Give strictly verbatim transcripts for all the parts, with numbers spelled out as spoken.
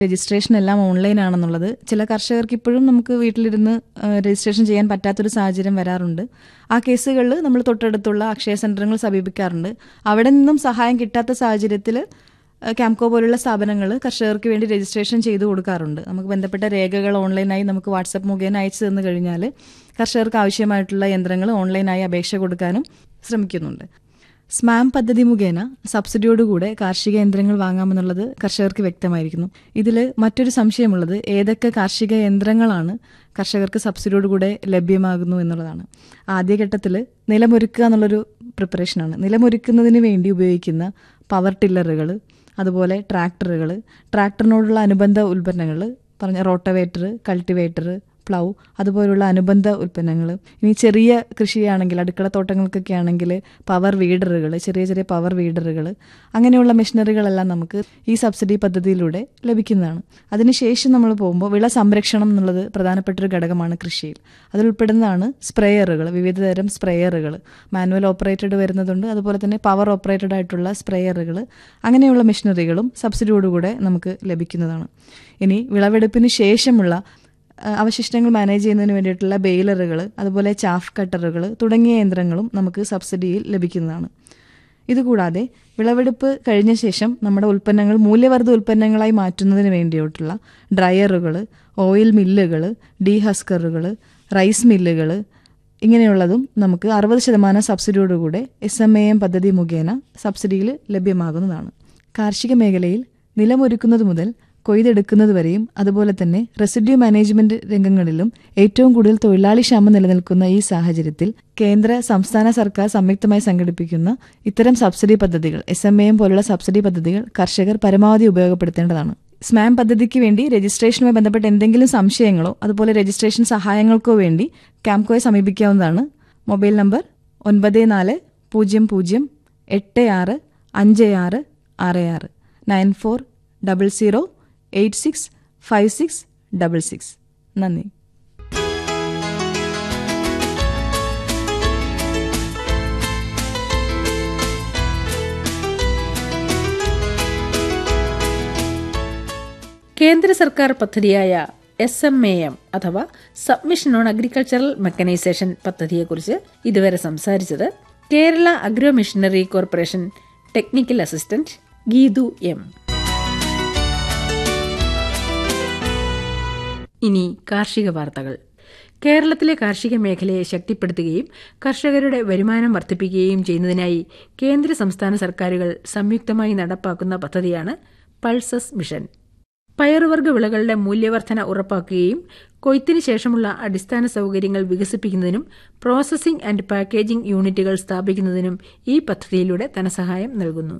Registration എല്ലാം online ആണെന്നുള്ളത് ചില കർഷകർക്ക് ഇപ്പോഴും നമുക്ക് വീട്ടിലിരുന്ന് രജിസ്ട്രേഷൻ ചെയ്യാൻ പറ്റാത്തൊരു സാഹചര്യം വരാറുണ്ട്. ആ കേസുകളിൽ നമ്മൾ തൊട്ടടുത്തുള്ള അക്ഷയ സെന്ററുകൾ സമീപിക്കാറുണ്ട്. അവിടെ നിന്നും സഹായം കിട്ടാത്ത സാഹചര്യത്തിൽ ക്യാംകോ പോലുള്ള സ്ഥാപനങ്ങൾ കർഷകർക്ക് വേണ്ടി രജിസ്ട്രേഷൻ ചെയ്തു കൊടുക്കാറുണ്ട്. നമുക്ക് ബന്ധപ്പെട്ട രേഖകൾ ഓൺലൈനായി നമുക്ക് വാട്സപ്പ് മുഖേന അയച്ചു തന്നു കഴിഞ്ഞാൽ കർഷകർക്ക് ആവശ്യമായിട്ടുള്ള യന്ത്രങ്ങൾ ഓൺലൈനായി അപേക്ഷ കൊടുക്കാനും ശ്രമിക്കുന്നുണ്ട്. സ്മാം പദ്ധതി മുഖേന സബ്സിഡിയോടുകൂടെ കാർഷിക യന്ത്രങ്ങൾ വാങ്ങാമെന്നുള്ളത് കർഷകർക്ക് വ്യക്തമായിരിക്കുന്നു. ഇതിൽ മറ്റൊരു സംശയമുള്ളത് ഏതൊക്കെ കാർഷിക യന്ത്രങ്ങളാണ് കർഷകർക്ക് സബ്സിഡിയോടുകൂടെ ലഭ്യമാകുന്നു എന്നുള്ളതാണ്. ആദ്യഘട്ടത്തിൽ നിലമൊരുക്കുക എന്നുള്ളൊരു പ്രിപ്പറേഷനാണ്. നിലമൊരുക്കുന്നതിന് വേണ്ടി ഉപയോഗിക്കുന്ന പവർ ടില്ലറുകൾ, അതുപോലെ ട്രാക്ടറുകൾ, ട്രാക്ടറിനോടുള്ള അനുബന്ധ ഉൽപ്പന്നങ്ങൾ പറഞ്ഞ റോട്ടവേറ്റർ, കൾട്ടിവേറ്റർ, പ്ലൗ, അതുപോലുള്ള അനുബന്ധ ഉൽപ്പന്നങ്ങൾ. ഇനി ചെറിയ കൃഷിയാണെങ്കിൽ അടുക്കളത്തോട്ടങ്ങൾക്കൊക്കെ ആണെങ്കിൽ പവർ വീഡറുകൾ, ചെറിയ ചെറിയ പവർ വീഡറുകൾ, അങ്ങനെയുള്ള മെഷീനറികളെല്ലാം നമുക്ക് ഈ സബ്സിഡി പദ്ധതിയിലൂടെ ലഭിക്കുന്നതാണ്. അതിനുശേഷം നമ്മൾ പോകുമ്പോൾ വിള സംരക്ഷണം എന്നുള്ളത് പ്രധാനപ്പെട്ടൊരു ഘടകമാണ് കൃഷിയിൽ. അതിലുൾപ്പെടുന്നതാണ് സ്പ്രേയറുകൾ, വിവിധതരം സ്പ്രേയറുകൾ. മാനുവൽ ഓപ്പറേറ്റഡ് വരുന്നതുണ്ട്, അതുപോലെ തന്നെ പവർ ഓപ്പറേറ്റഡ് ആയിട്ടുള്ള സ്പ്രേയറുകൾ. അങ്ങനെയുള്ള മെഷീനറികളും സബ്സിഡിയോടുകൂടെ നമുക്ക് ലഭിക്കുന്നതാണ്. ഇനി വിളവെടുപ്പിന് ശേഷമുള്ള അവശിഷ്ടങ്ങൾ മാനേജ് ചെയ്യുന്നതിന് വേണ്ടിയിട്ടുള്ള ബെയിലറുകൾ, അതുപോലെ ചാഫ് കട്ടറുകൾ തുടങ്ങിയ യന്ത്രങ്ങളും നമുക്ക് സബ്സിഡിയിൽ ലഭിക്കുന്നതാണ്. ഇതുകൂടാതെ വിളവെടുപ്പ് കഴിഞ്ഞ ശേഷം നമ്മുടെ ഉൽപ്പന്നങ്ങൾ മൂല്യവർദ്ധിത ഉൽപ്പന്നങ്ങളായി മാറ്റുന്നതിന് വേണ്ടിയിട്ടുള്ള ഡ്രയറുകൾ, ഓയിൽ മില്ലുകൾ, ഡീഹസ്കറുകൾ, റൈസ് മില്ലുകൾ, ഇങ്ങനെയുള്ളതും നമുക്ക് അറുപത് ശതമാനം സബ്സിഡിയോടുകൂടെ എസ് എം എ എം പദ്ധതി മുഖേന സബ്സിഡിയിൽ ലഭ്യമാകുന്നതാണ്. കാർഷിക മേഖലയിൽ നിലമൊരുക്കുന്നത് മുതൽ കൊയ്തെടുക്കുന്നത് വരെയും അതുപോലെ തന്നെ റെസിഡ്യൂ മാനേജ്മെന്റ് രംഗങ്ങളിലും ഏറ്റവും കൂടുതൽ തൊഴിലാളി ക്ഷാമം നിലനിൽക്കുന്ന ഈ സാഹചര്യത്തിൽ കേന്ദ്ര സംസ്ഥാന സർക്കാർ സംയുക്തമായി സംഘടിപ്പിക്കുന്ന ഇത്തരം സബ്സിഡി പദ്ധതികൾ, എസ് എം എ എം പോലുള്ള സബ്സിഡി പദ്ധതികൾ കർഷകർ പരമാവധി ഉപയോഗപ്പെടുത്തേണ്ടതാണ്. സ്മാം പദ്ധതിക്ക് വേണ്ടി രജിസ്ട്രേഷനുമായി ബന്ധപ്പെട്ട എന്തെങ്കിലും സംശയങ്ങളോ അതുപോലെ രജിസ്ട്രേഷൻ സഹായങ്ങൾക്കോ വേണ്ടി ക്യാംകോയെ സമീപിക്കാവുന്നതാണ്. മൊബൈൽ നമ്പർ ഒൻപത് നാല് പൂജ്യം പൂജ്യം എട്ട് ആറ് അഞ്ച് ആറ് ആറ് ആറ് nine four double zero eight six five six double six. നന്ദി. കേന്ദ്ര സർക്കാർ പദ്ധതിയായ എസ് എം എ എം അഥവാ സബ്മിഷൻ ഓൺ അഗ്രികൾച്ചറൽ മെക്കനൈസേഷൻ പദ്ധതിയെക്കുറിച്ച് ഇതുവരെ സംസാരിച്ചത് Kerala agro missionary corporation technical assistant Geethu M. ഇനി കാർഷിക വാർത്തകൾ. കേരളത്തിലെ കാർഷിക മേഖലയെ ശക്തിപ്പെടുത്തുകയും കർഷകരുടെ വരുമാനം വർദ്ധിപ്പിക്കുകയും ചെയ്യുന്നതിനായി കേന്ദ്ര സംസ്ഥാന സർക്കാരുകൾ സംയുക്തമായി നടപ്പാക്കുന്ന പദ്ധതിയാണ് പൾസസ് മിഷൻ. പയറുവർഗ്ഗ വിളകളുടെ മൂല്യവർധന ഉറപ്പാക്കുകയും കൊയ്ത്തിന് ശേഷമുള്ള അടിസ്ഥാന സൗകര്യങ്ങൾ വികസിപ്പിക്കുന്നതിനും പ്രോസസിംഗ് ആൻഡ് പാക്കേജിംഗ് യൂണിറ്റുകൾ സ്ഥാപിക്കുന്നതിനും ഈ പദ്ധതിയിലൂടെ ധനസഹായം നൽകുന്നു.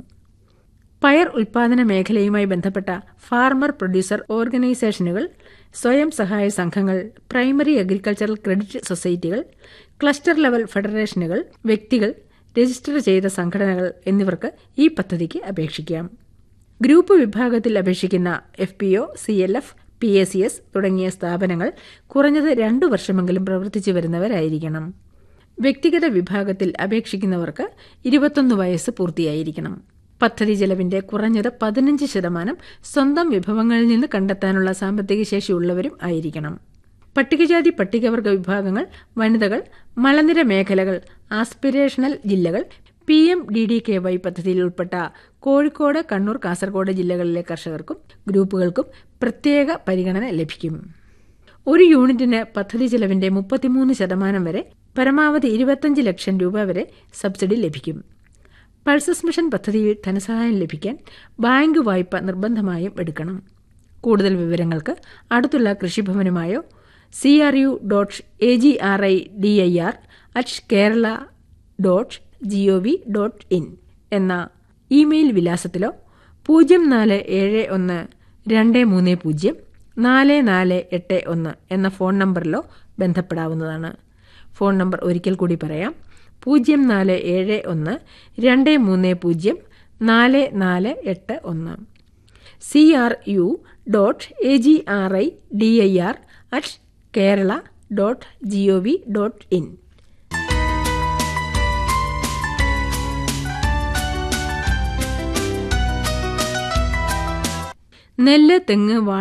പയർ ഉൽപാദന മേഖലയുമായി ബന്ധപ്പെട്ട ഫാർമർ പ്രൊഡ്യൂസർ ഓർഗനൈസേഷനുകൾ, സ്വയം സഹായ സംഘങ്ങൾ, primary agricultural credit സൊസൈറ്റികൾ, cluster level ഫെഡറേഷനുകൾ, വ്യക്തികൾ, രജിസ്റ്റർ ചെയ്ത സംഘടനകൾ എന്നിവർക്ക് ഈ പദ്ധതിക്ക് അപേക്ഷിക്കാം. ഗ്രൂപ്പ് വിഭാഗത്തിൽ അപേക്ഷിക്കുന്ന F P O, C L F, P A C S തുടങ്ങിയ സ്ഥാപനങ്ങൾ കുറഞ്ഞത് രണ്ടു വർഷമെങ്കിലും പ്രവർത്തിച്ചു വരുന്നവരായിരിക്കണം. വ്യക്തിഗത വിഭാഗത്തിൽ അപേക്ഷിക്കുന്നവർക്ക് ഇരുപത്തൊന്ന് വയസ്സ് പൂർത്തിയായിരിക്കണം. പദ്ധതി ചെലവിന്റെ കുറഞ്ഞത് പതിനഞ്ച് ശതമാനം സ്വന്തം വിഭവങ്ങളിൽ നിന്ന് കണ്ടെത്താനുള്ള സാമ്പത്തിക ശേഷിയുള്ളവരും ആയിരിക്കണം. പട്ടികജാതി പട്ടികവർഗ വിഭാഗങ്ങൾ, വനിതകൾ, മലനിര മേഖലകൾ, ആസ്പിരേഷണൽ ജില്ലകൾ, P M D D K Y പദ്ധതിയിൽ ഉൾപ്പെട്ട കോഴിക്കോട്, കണ്ണൂർ, കാസർഗോഡ് ജില്ലകളിലെ കർഷകർക്കും ഗ്രൂപ്പുകൾക്കും പ്രത്യേക പരിഗണന ലഭിക്കും. ഒരു യൂണിറ്റിന് പദ്ധതി ചെലവിന്റെ മുപ്പത്തിമൂന്ന് ശതമാനം വരെ, പരമാവധി ഇരുപത്തിയഞ്ച് ലക്ഷം രൂപ വരെ സബ്സിഡി ലഭിക്കും. പൾസസ് മിഷൻ പദ്ധതിയിൽ ധനസഹായം ലഭിക്കാൻ ബാങ്ക് വായ്പ നിർബന്ധമായും എടുക്കണം. കൂടുതൽ വിവരങ്ങൾക്ക് അടുത്തുള്ള കൃഷിഭവനുമായോ C are you dot A G R I D I R at Kerala dot G O V dot in എന്ന ഇമെയിൽ വിലാസത്തിലോ പൂജ്യം നാല് ഏഴ് ഒന്ന് രണ്ട് മൂന്ന് പൂജ്യം നാല് നാല് എട്ട് ഒന്ന് എന്ന ഫോൺ നമ്പറിലോ ബന്ധപ്പെടാവുന്നതാണ്. ഫോൺ നമ്പർ ഒരിക്കൽ കൂടി പറയാം: പൂജ്യം നാല് ഏഴ് ഒന്ന് രണ്ട് മൂന്ന് പൂജ്യം നാല് നാല് എട്ട് ഒന്ന്. C are you dot A G R I D I R at Kerala dot G O V dot in. നെല്ല്, തെങ്ങ്,